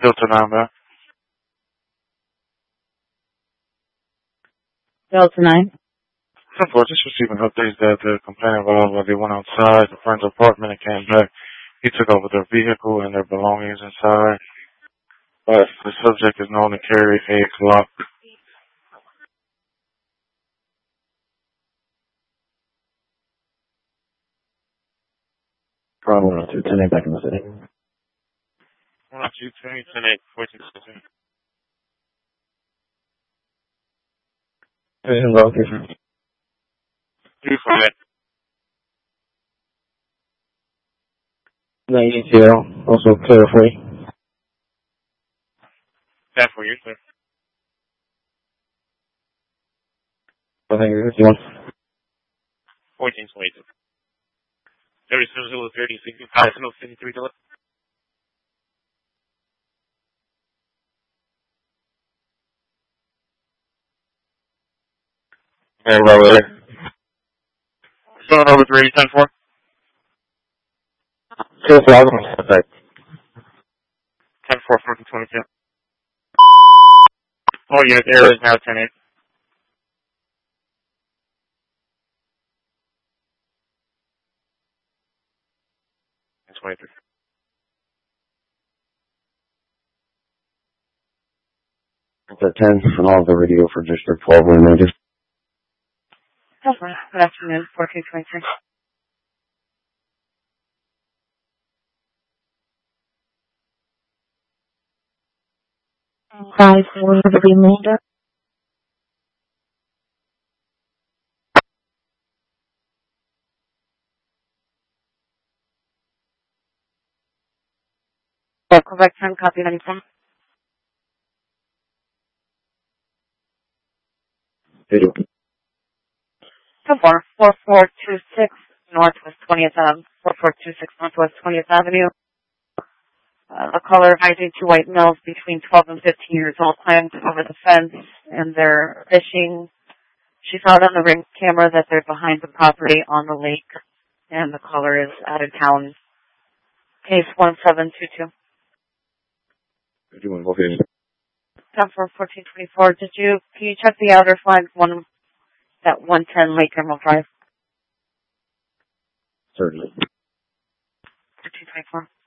Delta 9 back. Delta 9. Simple, just receiving updates that the complainant while they went outside the friend's apartment and came back. He took over their vehicle and their belongings inside. But the subject is known to carry a Glock. Problem 102, 10-8 back in the city. 102, 10-8, 14-16. Division location. 2-5. 90, also clear free. That for you, sir. I think you're 51. 14-22. 37 30 65 53 delivered. Hey, brother. Phone over 3810-4. 2,000. 10-4, 14-22. All units, air is now 10-8. And 23. It's at 10 from all the radio for District 12 when they just. Good afternoon, 1423. Five for the remainder. Correct time, copy 94. 4426 Northwest 20th Avenue. 4426 Northwest 20th Avenue. A caller advising two white males between 12 and 15 years old climbed over the fence and they're fishing. She saw it on the ring camera that they're behind the property on the lake and the caller is out of town. Case 1722. 51 location. 1424. Can you check the outer flag, that 110 Lake Emerald Drive? Certainly. 1424.